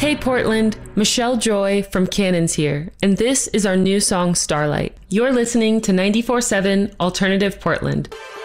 Hey Portland, Michelle Joy from Cannons here, and this is our new song Starlight. You're listening to 94.7 Alternative Portland.